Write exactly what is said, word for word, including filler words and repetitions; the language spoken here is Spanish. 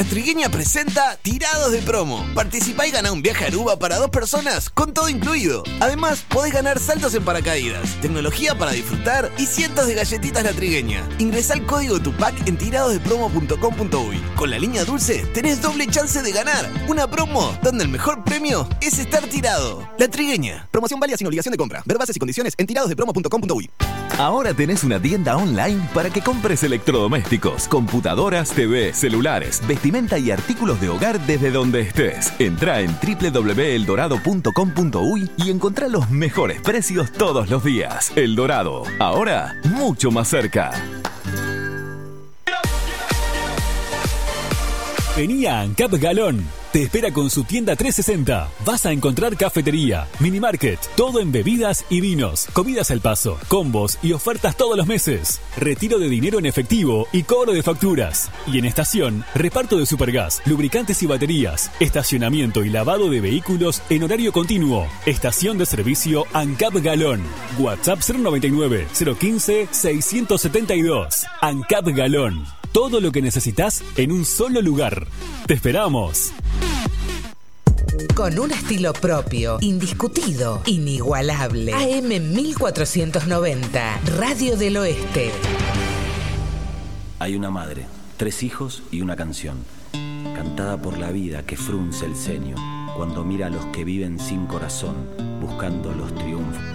La Trigueña presenta Tirados de Promo. Participá y gana un viaje a Aruba para dos personas con todo incluido. Además, podés ganar saltos en paracaídas, tecnología para disfrutar y cientos de galletitas La Trigueña. Ingresá el código Tupac en tirados de promo punto com punto uy. Con la línea dulce tenés doble chance de ganar. Una promo donde el mejor premio es estar tirado. La Trigueña. Promoción válida sin obligación de compra. Ver bases y condiciones en tirados de promo punto com punto uy. Ahora tenés una tienda online para que compres electrodomésticos, computadoras, T V, celulares, vestimenta y artículos de hogar desde donde estés. Entrá en doble u doble u doble u punto eldorado punto com punto uy y encontrá los mejores precios todos los días. El Dorado, ahora mucho más cerca. Vení a ANCAP Galón. Te espera con su tienda trescientos sesenta. Vas a encontrar cafetería, minimarket, todo en bebidas y vinos, comidas al paso, combos y ofertas todos los meses. Retiro de dinero en efectivo y cobro de facturas. Y en estación, reparto de supergas, lubricantes y baterías, estacionamiento y lavado de vehículos en horario continuo. Estación de servicio ANCAP Galón. WhatsApp cero noventa y nueve, cero quince, seiscientos setenta y dos. ANCAP Galón. Todo lo que necesitas en un solo lugar. ¡Te esperamos! Con un estilo propio, indiscutido, inigualable. A M mil cuatrocientos noventa, Radio del Oeste. Hay una madre, tres hijos y una canción, cantada por la vida que frunce el ceño cuando mira a los que viven sin corazón, buscando los triunfos.